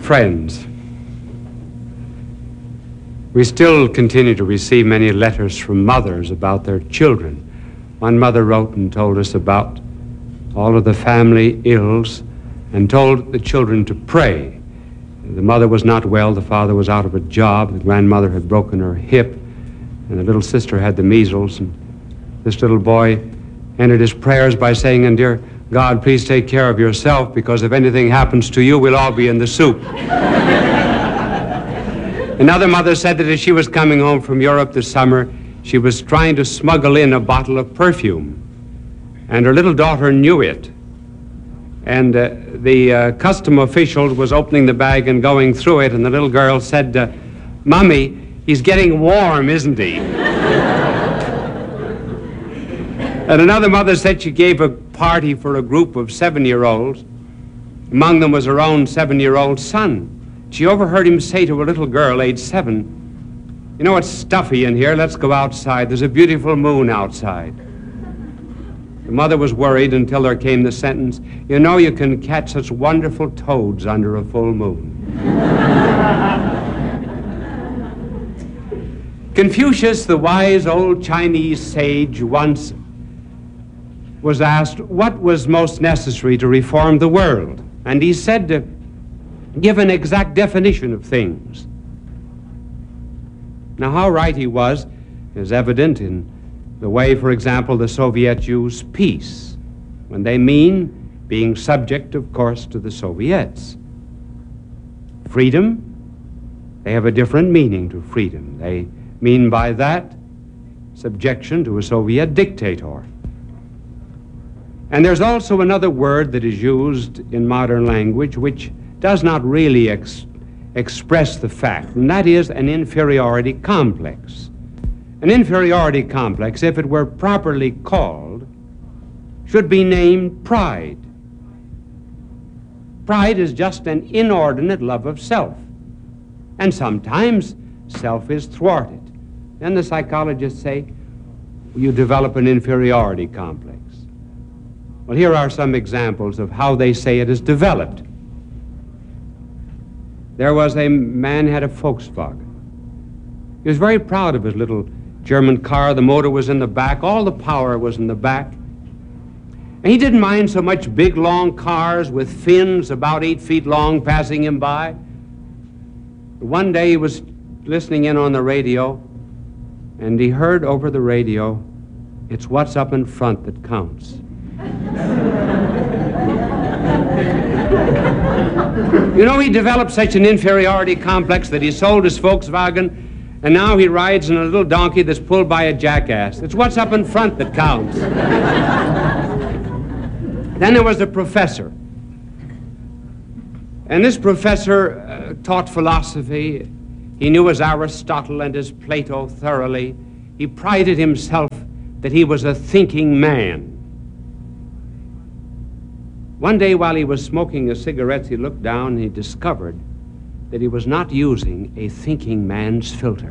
Friends, we still continue to receive many letters from mothers about their children. One mother wrote and told us about all of the family ills and told the children to pray. The mother was not well, the father was out of a job, the grandmother had broken her hip, and the little sister had the measles, and this little boy ended his prayers by saying, "And dear God, please take care of yourself, because if anything happens to you, we'll all be in the soup." Another mother said that as she was coming home from Europe this summer, she was trying to smuggle in a bottle of perfume, and her little daughter knew it. And the custom official was opening the bag and going through it, and the little girl said, "Mommy, he's getting warm, isn't he?" And another mother said she gave a party for a group of 7-year-olds. Among them was her own 7-year-old son. She overheard him say to a little girl, age 7, "You know, it's stuffy in here. Let's go outside. There's a beautiful moon outside." The mother was worried until there came the sentence, "You know, you can catch such wonderful toads under a full moon." Confucius, the wise old Chinese sage, once was asked what was most necessary to reform the world. And he said to give an exact definition of things. Now, how right he was is evident in the way, for example, the Soviets use peace, when they mean being subject, of course, to the Soviets. Freedom, they have a different meaning to freedom. They mean by that subjection to a Soviet dictator. And there's also another word that is used in modern language which does not really express the fact, and that is an inferiority complex. An inferiority complex, if it were properly called, should be named pride. Pride is just an inordinate love of self, and sometimes self is thwarted. Then the psychologists say, you develop an inferiority complex. Well, here are some examples of how they say it is developed. There was a man who had a Volkswagen. He was very proud of his little German car. The motor was in the back. All the power was in the back. And he didn't mind so much big, long cars with fins about 8 feet long passing him by. One day he was listening in on the radio, and he heard over the radio, "It's what's up in front that counts." You know, he developed such an inferiority complex that he sold his Volkswagen, and now he rides in a little donkey that's pulled by a jackass. It's what's up in front that counts. Then there was a professor. And this professor taught philosophy. He knew his Aristotle and his Plato thoroughly. He prided himself that he was a thinking man. One day while he was smoking a cigarette, he looked down and he discovered that he was not using a thinking man's filter.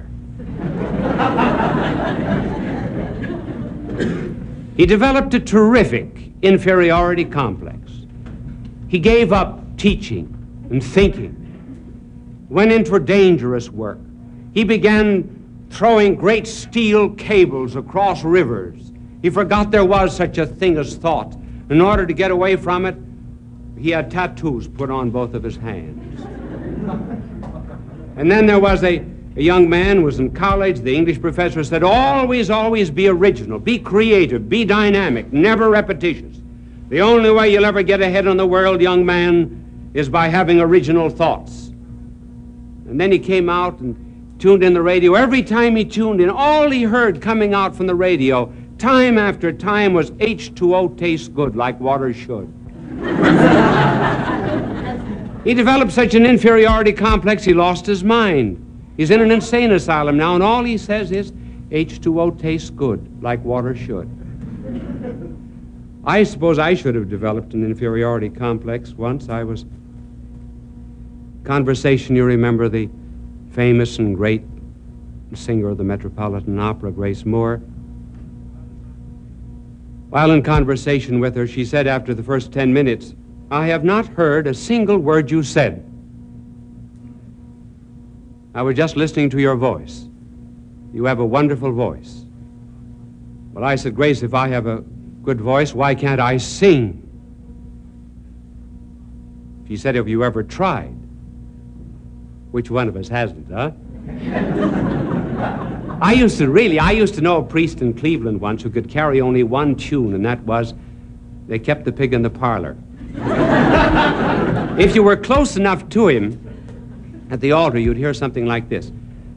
He developed a terrific inferiority complex. He gave up teaching and thinking, went in for dangerous work. He began throwing great steel cables across rivers. He forgot there was such a thing as thought. In order to get away from it, he had tattoos put on both of his hands. And then there was a young man who was in college. The English professor said, always be original, be creative, be dynamic, never repetitious. The only way you'll ever get ahead in the world, young man, is by having original thoughts. And then he came out and tuned in the radio. Every time he tuned in, all he heard coming out from the radio, time after time, was H2O tastes good like water should. He developed such an inferiority complex, he lost his mind. He's in an insane asylum now, and all he says is, H2O tastes good like water should. I suppose I should have developed an inferiority complex once. I was... Conversation, you remember the famous and great singer of the Metropolitan Opera, Grace Moore. While in conversation with her, she said after the first 10 minutes, I have not heard a single word you said. I was just listening to your voice. You have a wonderful voice. Well, I said, Grace, if I have a good voice, why can't I sing? She said, have you ever tried? Which one of us hasn't, huh? I used to know a priest in Cleveland once who could carry only one tune, and that was, They Kept the Pig in the Parlor. If you were close enough to him at the altar, you'd hear something like this.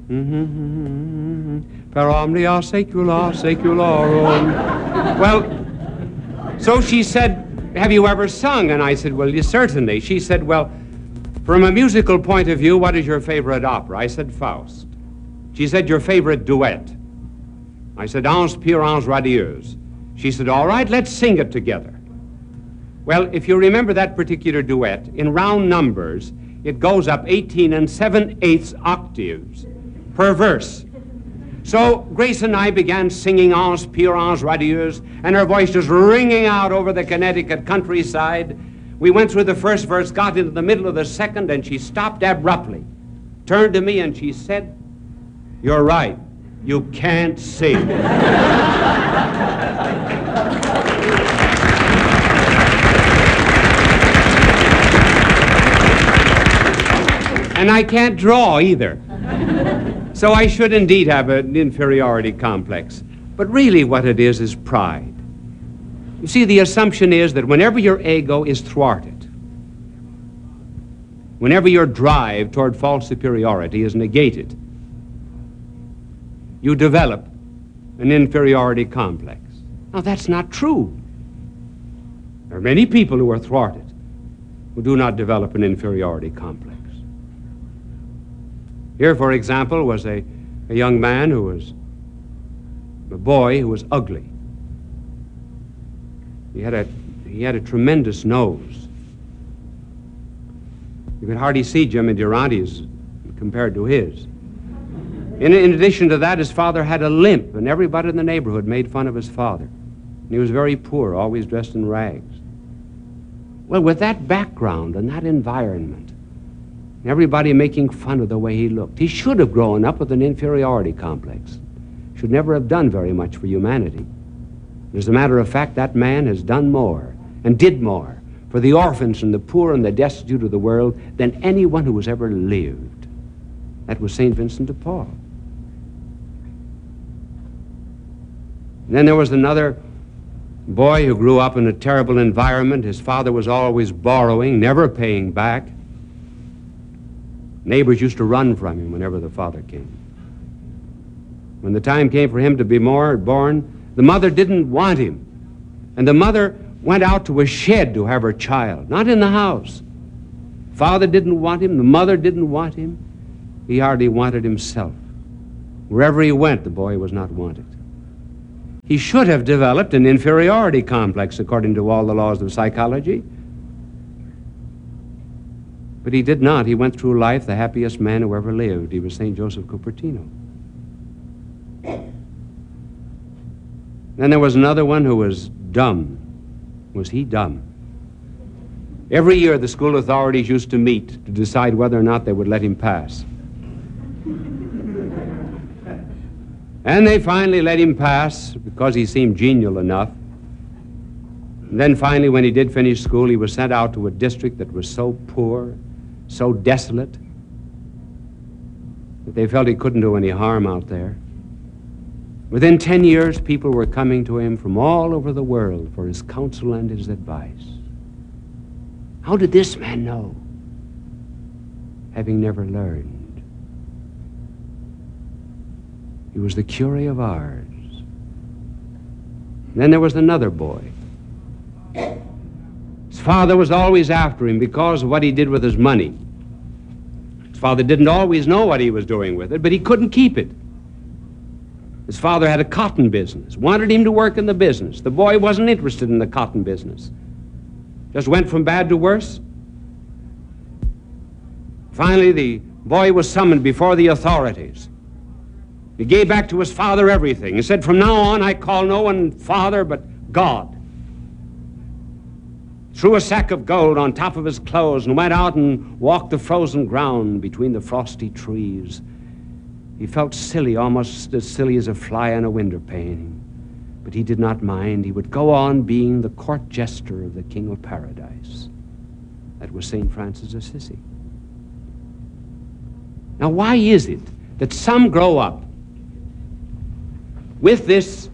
Per omnia secula secularum. Well, so she said, have you ever sung? And I said, well, yes, certainly. She said, well, from a musical point of view, what is your favorite opera? I said, Faust. She said, your favorite duet? I said, Ange pur, ange radieuse. She said, all right, let's sing it together. Well, if you remember that particular duet, in round numbers, it goes up 18 7/8 octaves per verse. So Grace and I began singing Ange pur, ange radieuse, and her voice just ringing out over the Connecticut countryside. We went through the first verse, got into the middle of the second, and she stopped abruptly, turned to me, and she said, you're right, you can't sing. And I can't draw either. So I should indeed have an inferiority complex. But really what it is pride. You see, the assumption is that whenever your ego is thwarted, whenever your drive toward false superiority is negated, you develop an inferiority complex. Now, that's not true. There are many people who are thwarted who do not develop an inferiority complex. Here, for example, was a young man who was a boy who was ugly. He had a tremendous nose. You could hardly see Jimmy Durante's compared to his. In addition to that, his father had a limp, and everybody in the neighborhood made fun of his father. And he was very poor, always dressed in rags. Well, with that background and that environment, everybody making fun of the way he looked, he should have grown up with an inferiority complex. Should never have done very much for humanity. As a matter of fact, that man has done more and did more for the orphans and the poor and the destitute of the world than anyone who has ever lived. That was St. Vincent de Paul. And then there was another boy who grew up in a terrible environment. His father was always borrowing, never paying back. Neighbors used to run from him whenever the father came. When the time came for him to be born, the mother didn't want him. And the mother went out to a shed to have her child, not in the house. Father didn't want him, the mother didn't want him. He hardly wanted himself. Wherever he went, the boy was not wanted. He should have developed an inferiority complex according to all the laws of psychology. But he did not. He went through life the happiest man who ever lived. He was St. Joseph Cupertino. Then there was another one who was dumb. Was he dumb? Every year the school authorities used to meet to decide whether or not they would let him pass. And they finally let him pass because he seemed genial enough. And then finally, when he did finish school, he was sent out to a district that was so poor, so desolate, that they felt he couldn't do any harm out there. Within 10 years, people were coming to him from all over the world for his counsel and his advice. How did this man know, having never learned? He was the curé of Ars. Then there was another boy. His father was always after him because of what he did with his money. His father didn't always know what he was doing with it, but he couldn't keep it. His father had a cotton business, wanted him to work in the business. The boy wasn't interested in the cotton business. Just went from bad to worse. Finally, the boy was summoned before the authorities. He gave back to his father everything. He said, from now on, I call no one father but God. threw a sack of gold on top of his clothes, and went out and walked the frozen ground between the frosty trees. He felt silly, almost as silly as a fly on a window pane. But he did not mind. He would go on being the court jester of the King of Paradise. That was St. Francis of Assisi. Now, why is it that some grow up with this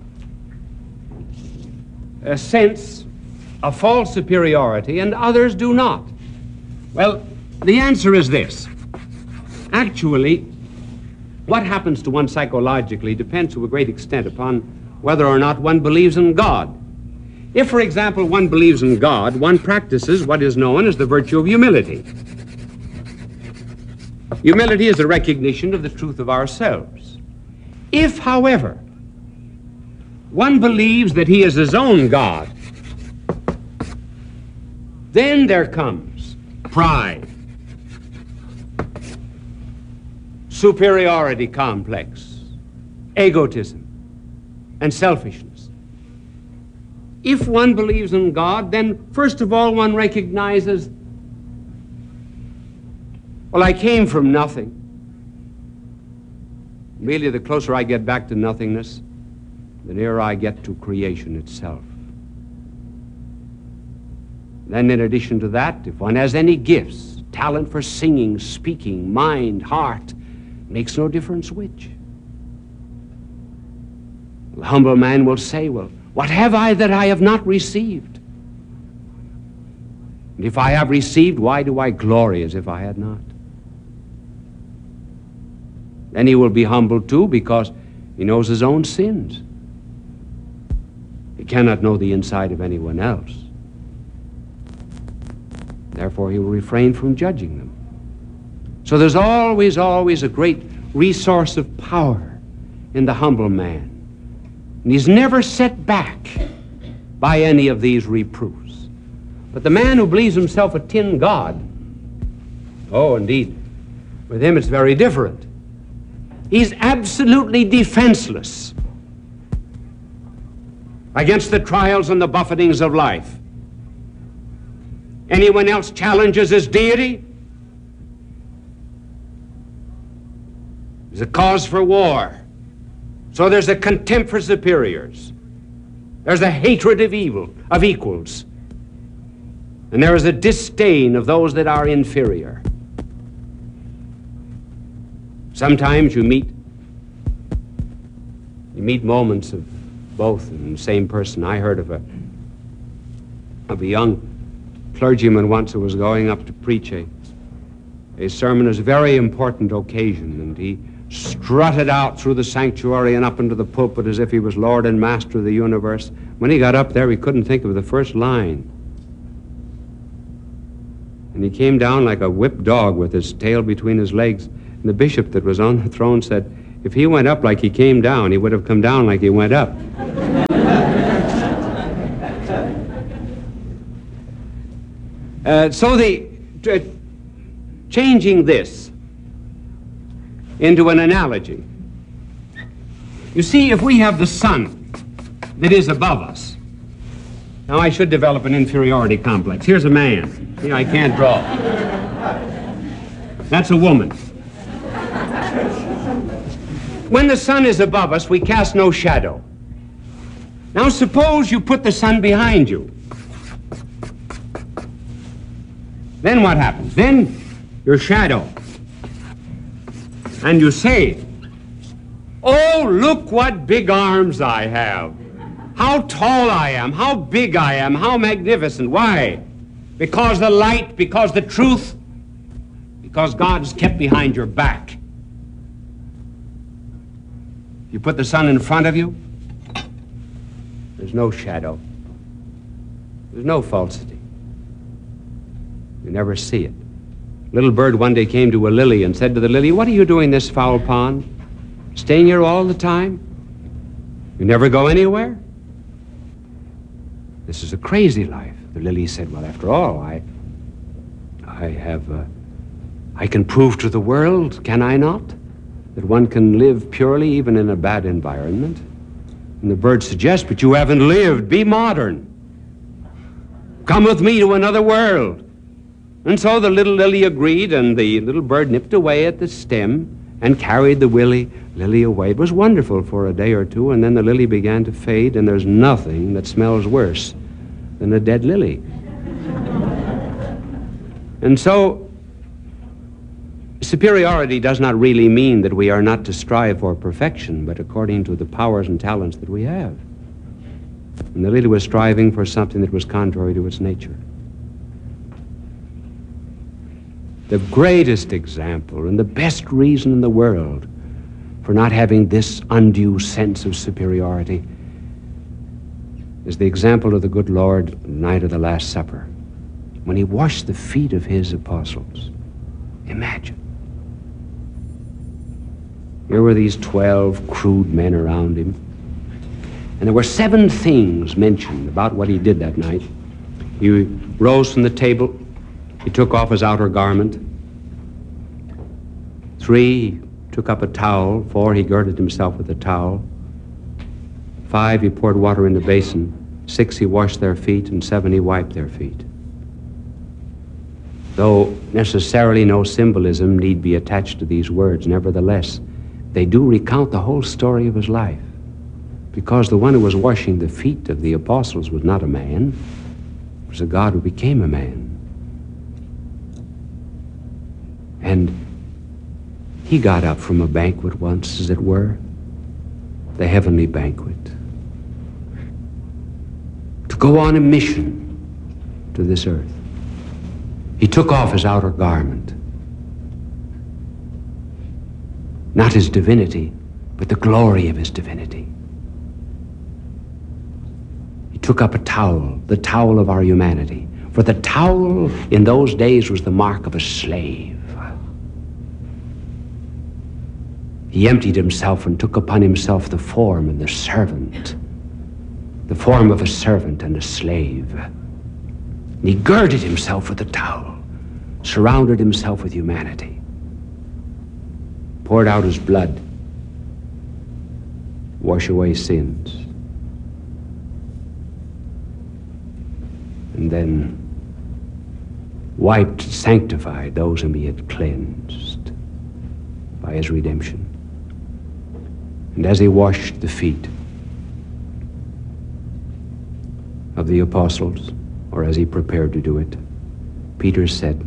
sense of false superiority and others do not? Well, the answer is this. Actually, what happens to one psychologically depends to a great extent upon whether or not one believes in God. If, for example, one believes in God, one practices what is known as the virtue of humility. Humility is the recognition of the truth of ourselves. If, however, one believes that he is his own God, then there comes pride, superiority complex, egotism, and selfishness. If one believes in God, then first of all one recognizes, well, I came from nothing. Really, the closer I get back to nothingness, the nearer I get to creation itself. Then in addition to that, if one has any gifts, talent for singing, speaking, mind, heart, makes no difference which. The humble man will say, well, what have I that I have not received? And if I have received, why do I glory as if I had not? Then he will be humble too, because he knows his own sins. He cannot know the inside of anyone else. Therefore, he will refrain from judging them. So there's always a great resource of power in the humble man. And he's never set back by any of these reproofs. But the man who believes himself a tin god, oh, indeed, with him it's very different. He's absolutely defenseless against the trials and the buffetings of life. Anyone else challenges his deity, there's a cause for war. So there's a contempt for superiors. There's a hatred of evil, of equals. And there is a disdain of those that are inferior. Sometimes you meet moments of both in the same person. I heard of a young clergyman once who was going up to preach a sermon as a very important occasion, and he strutted out through the sanctuary and up into the pulpit as if he was Lord and Master of the universe. When he got up there, he couldn't think of the first line. And he came down like a whipped dog with his tail between his legs. And the bishop that was on the throne said, if he went up like he came down, he would have come down like he went up. Changing this into an analogy. You see, if we have the sun that is above us, now I should develop an inferiority complex. Here's a man. See, I can't draw. That's a woman. When the sun is above us, we cast no shadow. Now suppose you put the sun behind you. Then what happens? Then your shadow. And you say, oh, look what big arms I have. How tall I am, how big I am, how magnificent. Why? Because the light, because the truth, because God is kept behind your back. You put the sun in front of you, there's no shadow. There's no falsity. You never see it. Little bird one day came to a lily and said to the lily, what are you doing this foul pond? Staying here all the time? You never go anywhere? This is a crazy life. The lily said, well, after all, I can prove to the world, can I not, that one can live purely even in a bad environment? And the bird suggests, but you haven't lived. Be modern. Come with me to another world. And so the little lily agreed, and the little bird nipped away at the stem and carried the lily away. It was wonderful for a day or two, and then the lily began to fade, and there's nothing that smells worse than a dead lily. And so, superiority does not really mean that we are not to strive for perfection, but according to the powers and talents that we have. And the lily was striving for something that was contrary to its nature. The greatest example and the best reason in the world for not having this undue sense of superiority is the example of the good Lord the night of the Last Supper, when he washed the feet of his apostles. Imagine. Here were these 12 crude men around him, and there were 7 things mentioned about what he did that night. He rose from the table. He took off his outer garment. 3, he took up a towel. 4, he girded himself with a towel. 5, he poured water in the basin. 6, he washed their feet. And 7, he wiped their feet. Though necessarily no symbolism need be attached to these words, nevertheless, they do recount the whole story of his life. Because the one who was washing the feet of the apostles was not a man. It was a God who became a man. And he got up from a banquet once, as it were, the heavenly banquet, to go on a mission to this earth. He took off his outer garment, not his divinity, but the glory of his divinity. He took up a towel, the towel of our humanity, for the towel in those days was the mark of a slave. He emptied himself and took upon himself the form and the servant, the form of a servant and a slave. And he girded himself with a towel, surrounded himself with humanity, poured out his blood, wash away sins, and then wiped, sanctified those whom he had cleansed by his redemption. And as he washed the feet of the apostles, or as he prepared to do it, Peter said,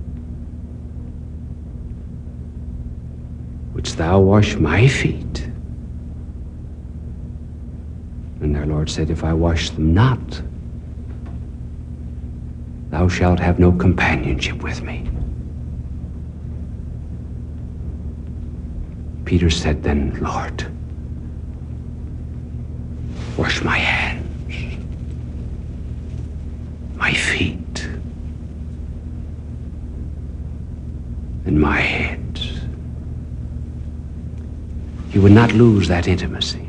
"Wouldst thou wash my feet?" And our Lord said, "If I wash them not, thou shalt have no companionship with me." Peter said then, "Lord, wash my hands, my feet, and my head." He would not lose that intimacy.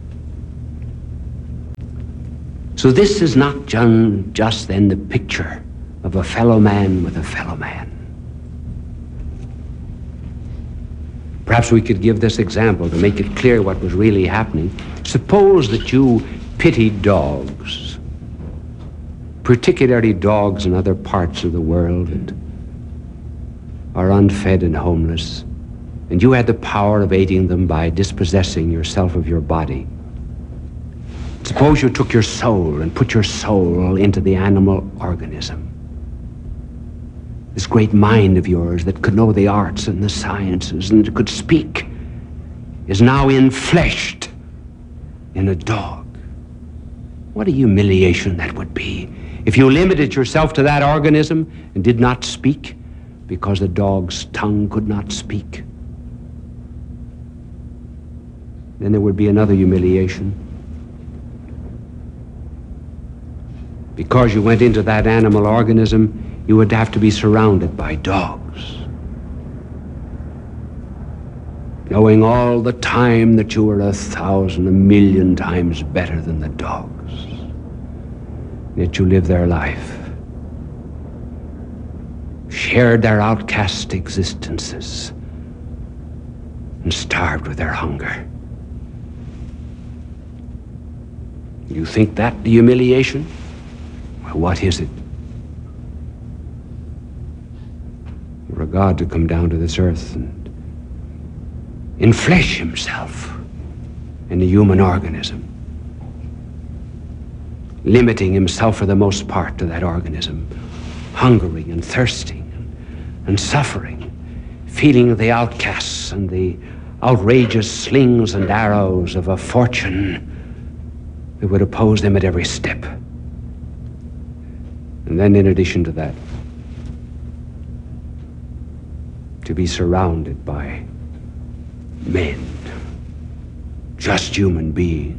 So this is not just then the picture of a fellow man with a fellow man. Perhaps we could give this example to make it clear what was really happening. Suppose that you pitied dogs, particularly dogs in other parts of the world that are unfed and homeless, and you had the power of aiding them by dispossessing yourself of your body. Suppose you took your soul and put your soul into the animal organism. This great mind of yours that could know the arts and the sciences and that could speak is now enfleshed in a dog. What a humiliation that would be if you limited yourself to that organism and did not speak because the dog's tongue could not speak. Then there would be another humiliation. Because you went into that animal organism, you would have to be surrounded by dogs, knowing all the time that you were 1,000, 1,000,000 times better than the dogs. Yet you lived their life, shared their outcast existences, and starved with their hunger. You think that the humiliation? Well, what is it? for a God to come down to this earth and enflesh himself in a human organism, limiting himself for the most part to that organism, hungering and thirsting and suffering, feeling the outcasts and the outrageous slings and arrows of a fortune that would oppose them at every step. And then in addition to that, to be surrounded by men, just human beings,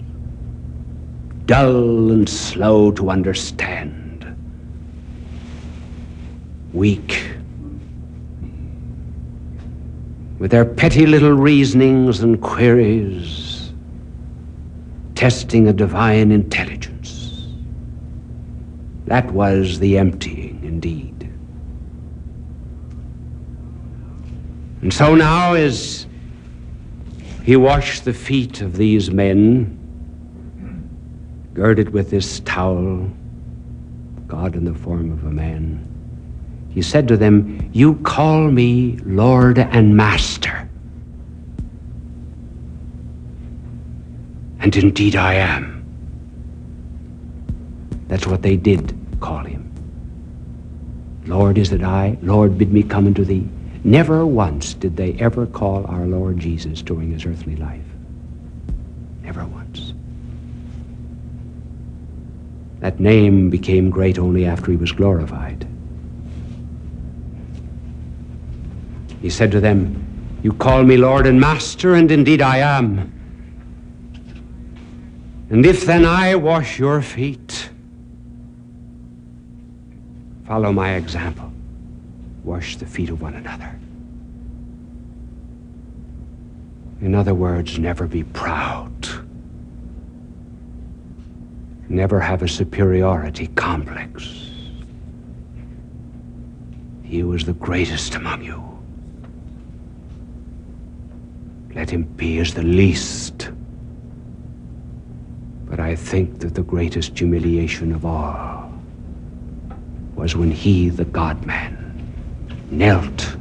dull and slow to understand, weak, with their petty little reasonings and queries, testing a divine intelligence. That was the emptying, indeed. And so now, as he washed the feet of these men, girded with this towel, God in the form of a man, he said to them, "You call me Lord and Master. And indeed I am." That's what they did call him. "Lord, is it I? Lord, bid me come unto thee." Never once did they ever call our Lord Jesus during his earthly life. Never once. That name became great only after he was glorified. He said to them, "You call me Lord and Master, and indeed I am. And if then I wash your feet, follow my example. Wash the feet of one another." In other words, never be proud. Never have a superiority complex. He was the greatest among you. Let him be as the least. But I think that the greatest humiliation of all was when he, the God-man, knelt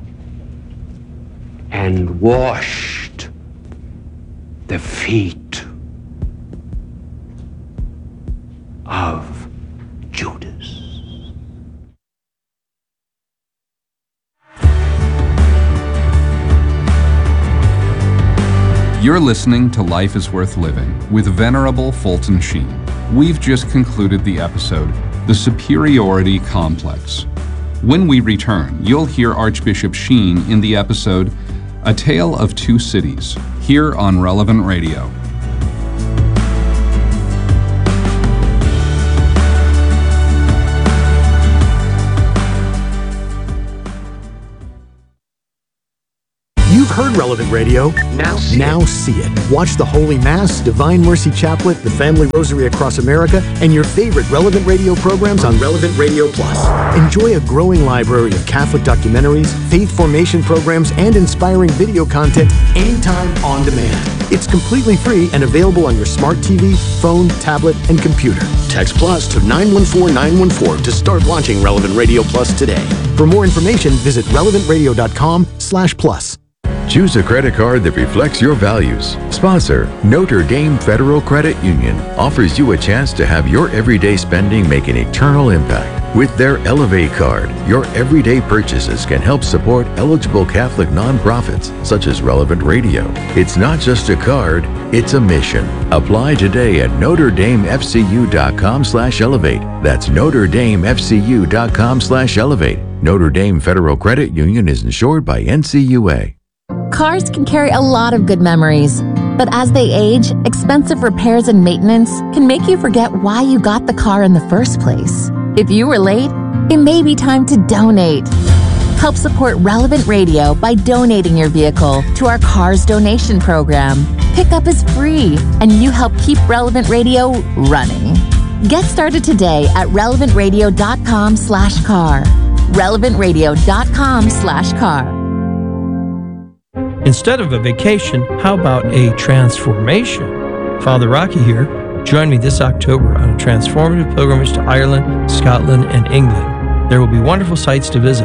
and washed the feet of Judas. You're listening to Life is Worth Living with Venerable Fulton Sheen. We've just concluded the episode, The Superiority Complex. When we return, you'll hear Archbishop Sheen in the episode, A Tale of Two Cities, here on Relevant Radio. You've heard Relevant Radio. Now see it. Watch the Holy Mass, Divine Mercy Chaplet, the Family Rosary Across America, and your favorite Relevant Radio programs on Relevant Radio Plus. Enjoy a growing library of Catholic documentaries, faith formation programs, and inspiring video content anytime on demand. It's completely free and available on your smart TV, phone, tablet, and computer. Text Plus to 914914 to start launching Relevant Radio Plus today. For more information, visit relevantradio.com/plus. Choose a credit card that reflects your values. Sponsor, Notre Dame Federal Credit Union, offers you a chance to have your everyday spending make an eternal impact. With their Elevate card, your everyday purchases can help support eligible Catholic nonprofits such as Relevant Radio. It's not just a card, it's a mission. Apply today at NotreDameFCU.com/elevate. That's NotreDameFCU.com/elevate. Notre Dame Federal Credit Union is insured by NCUA. Cars can carry a lot of good memories, but as they age, expensive repairs and maintenance can make you forget why you got the car in the first place. If you were late, it may be time to donate. Help support Relevant Radio by donating your vehicle to our Cars Donation Program. Pickup is free, and you help keep Relevant Radio running. Get started today at relevantradio.com/car. relevantradio.com/car. Instead of a vacation, how about a transformation? Father Rocky here. Join me this October on a transformative pilgrimage to Ireland, Scotland, and England. There will be wonderful sights to visit,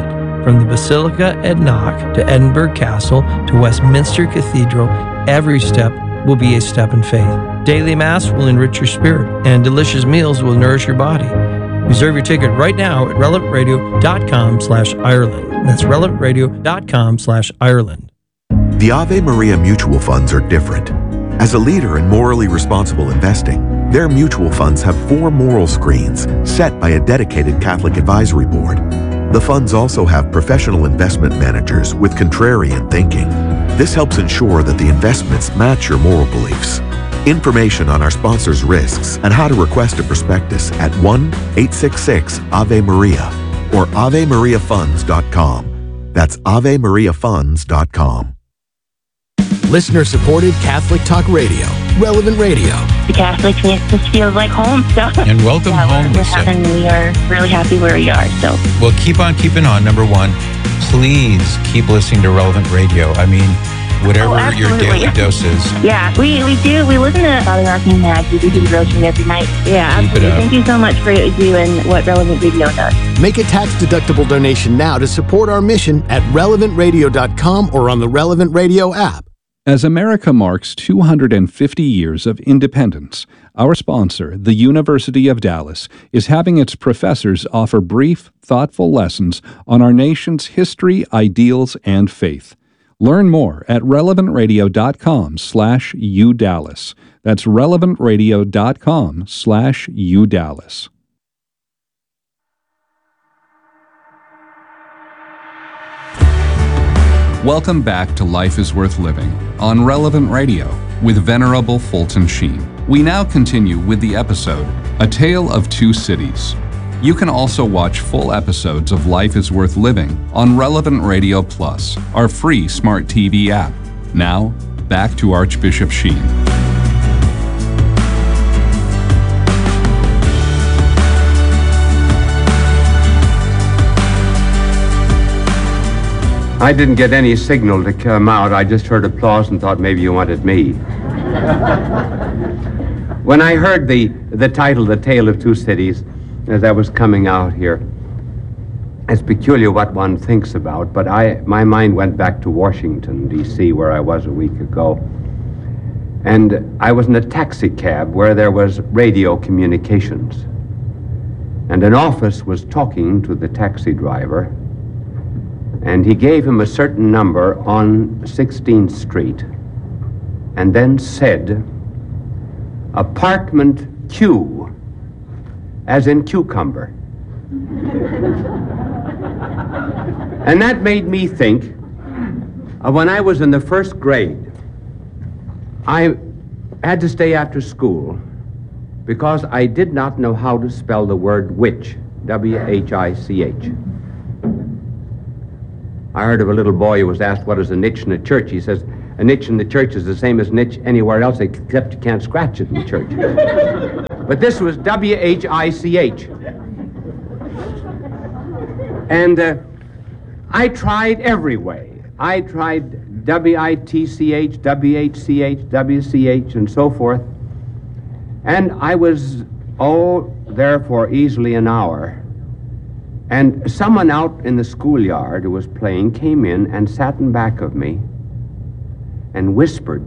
From the Basilica at Knock to Edinburgh Castle to Westminster Cathedral, every step will be a step in faith. Daily Mass will enrich your spirit, and delicious meals will nourish your body. Reserve your ticket right now at relevantradio.com/Ireland. That's relevantradio.com/Ireland. The Ave Maria mutual funds are different. As a leader in morally responsible investing, their mutual funds have 4 moral screens set by a dedicated Catholic advisory board. The funds also have professional investment managers with contrarian thinking. This helps ensure that the investments match your moral beliefs. Information on our sponsors' risks and how to request a prospectus at 1-866-AVE-MARIA or AveMariaFunds.com. That's AveMariaFunds.com. Listener-supported Catholic Talk Radio, Relevant Radio. The Catholic just feels like home. So and welcome home, Lisa. And we are really happy where we are. So well, keep on keeping on. Number one, please keep listening to Relevant Radio. I mean, whatever your daily dose is. Yeah, we do. We listen to Father Rocky and Maggie. We do the rosary every night. Yeah, absolutely. Thank you so much for what you do and what Relevant Radio does. Make a tax-deductible donation now to support our mission at relevantradio.com or on the Relevant Radio app. As America marks 250 years of independence, our sponsor, the University of Dallas, is having its professors offer brief, thoughtful lessons on our nation's history, ideals, and faith. Learn more at relevantradio.com/UDallas. That's relevantradio.com/UDallas. Welcome back to Life is Worth Living on Relevant Radio with Venerable Fulton Sheen. We now continue with the episode, A Tale of Two Cities. You can also watch full episodes of Life is Worth Living on Relevant Radio Plus, our free smart TV app. Now, back to Archbishop Sheen. I didn't get any signal to come out. I just heard applause and thought maybe you wanted me. When I heard the title, The Tale of Two Cities, as I was coming out here, it's peculiar what one thinks about, but my mind went back to Washington, D.C., where I was a week ago. And I was in a taxi cab where there was radio communications. And an office was talking to the taxi driver, and he gave him a certain number on 16th Street, and then said, apartment Q, as in cucumber. And that made me think of when I was in the first grade. I had to stay after school because I did not know how to spell the word witch, W-H-I-C-H. I heard of a little boy who was asked, what is a niche in a church? He says, a niche in the church is the same as niche anywhere else, except you can't scratch it in the church. But this was W-H-I-C-H. And I tried every way. I tried W-I-T-C-H, W-H-C-H, W-C-H, and so forth. And I was, there for easily an hour. And someone out in the schoolyard who was playing came in and sat in back of me and whispered